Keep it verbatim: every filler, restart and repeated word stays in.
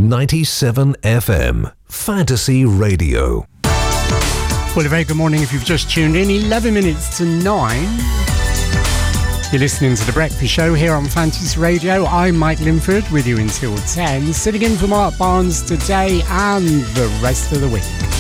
ninety-seven F M, Fantasy Radio. Well, a very good morning if you've just tuned in. eleven minutes to nine. You're listening to The Breakfast Show here on Fantasy Radio. I'm Mike Linford with you until ten. Sitting in for Mark Barnes today and the rest of the week.